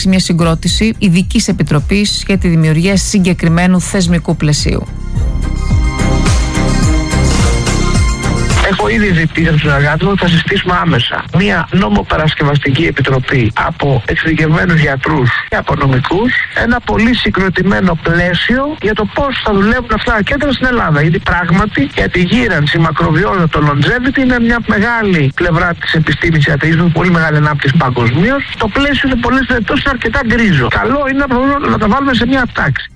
υπάρξει μια συγκρότηση ειδικής επιτροπής για τη δημιουργία συγκεκριμένου θεσμικού πλαισίου. Έχω ήδη ζητήσει από τους συνεργάτες μου ότι θα συστήσουμε άμεσα μια νομοπαρασκευαστική επιτροπή από εξειδικευμένους γιατρούς και από νομικούς, ένα πολύ συγκροτημένο πλαίσιο για το πώς θα δουλεύουν αυτά τα κέντρα στην Ελλάδα. Γιατί πράγματι για τη γύρανση μακροβιότητα, το longevity είναι μια μεγάλη πλευρά της επιστήμης ιατρικής, πολύ μεγάλη ανάπτυξη παγκοσμίως. Το πλαίσιο σε πολλές περιπτώσεις είναι αρκετά γκρίζο. Καλό είναι να τα βάλουμε σε μια τάξη.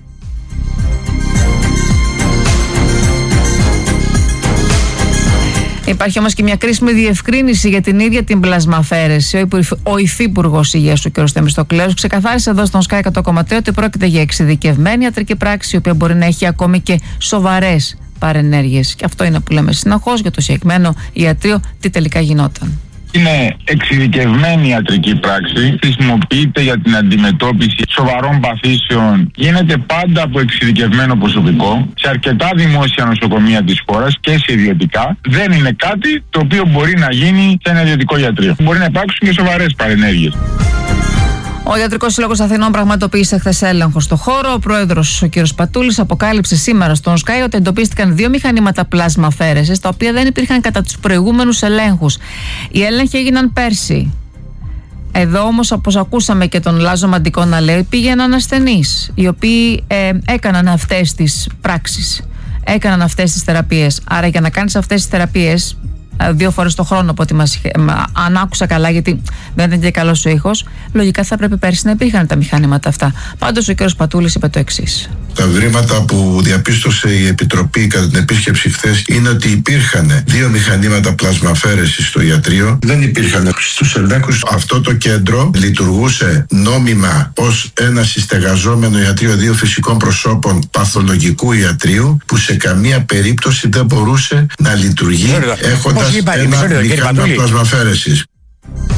Υπάρχει όμως και μια κρίσιμη διευκρίνηση για την ίδια την πλασμαφαίρεση. Ο Υφυπουργός Υγείας, ο κ. Θεμιστοκλέους, ξεκαθάρισε εδώ στον Sky 100,3 ότι πρόκειται για εξειδικευμένη ιατρική πράξη, η οποία μπορεί να έχει ακόμη και σοβαρές παρενέργειες. Και αυτό είναι που λέμε συνεχώς για το συγκεκριμένο ιατρείο, τι τελικά γινόταν. Είναι εξειδικευμένη ιατρική πράξη, χρησιμοποιείται για την αντιμετώπιση σοβαρών παθήσεων, γίνεται πάντα από εξειδικευμένο προσωπικό σε αρκετά δημόσια νοσοκομεία της χώρας και σε ιδιωτικά. Δεν είναι κάτι το οποίο μπορεί να γίνει σε ένα ιδιωτικό ιατρείο. Μπορεί να υπάρξουν και σοβαρές παρενέργειες. Ο Ιατρικός Σύλλογος Αθηνών πραγματοποίησε χθες έλεγχο στο χώρο. Ο πρόεδρος, ο κ. Πατούλης, αποκάλυψε σήμερα στον Sky ότι εντοπίστηκαν 2 μηχανήματα πλάσμαφαίρεσης, τα οποία δεν υπήρχαν κατά τους προηγούμενους ελέγχους. Οι έλεγχοι έγιναν πέρσι. Εδώ όμως, όπως ακούσαμε και τον Λάζο Μαντικό να λέει, πήγαιναν ασθενείς, οι οποίοι έκαναν αυτές τις πράξεις, έκαναν αυτές τις θεραπείες. Άρα, για να κάνεις αυτές τις θεραπείες 2 φορές το χρόνο, από ό,τι αν άκουσα καλά, γιατί δεν ήταν και καλός ο ήχος, λογικά θα πρέπει πέρσι να υπήρχαν τα μηχανήματα αυτά. Πάντως ο κ. Πατούλης είπε το εξής. Τα βρήματα που διαπίστωσε η Επιτροπή κατά την επίσκεψη χθες είναι ότι υπήρχαν 2 μηχανήματα πλασμαφαίρεσης στο ιατρείο. Δεν υπήρχαν στους ελέγχους. Αυτό το κέντρο λειτουργούσε νόμιμα ως ένα συστεγαζόμενο ιατρείο 2 φυσικών προσώπων παθολογικού ιατρείου, που σε καμία περίπτωση δεν μπορούσε να λειτουργεί έχοντας ένα μηχάνημα πλασμαφαίρεσης.